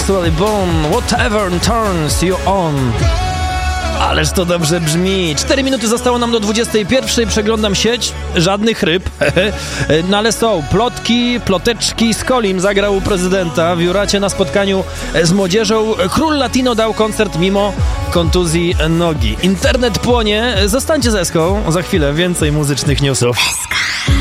Sexually Born, Whatever Turns You On. Ależ to dobrze brzmi. 4 minuty zostało nam do 21. Przeglądam sieć. Żadnych ryb. No ale są plotki, ploteczki. Skolim zagrał u prezydenta w Juracie na spotkaniu z młodzieżą. Król Latino dał koncert mimo kontuzji nogi. Internet płonie. Zostańcie z Eską. Za chwilę więcej muzycznych newsów.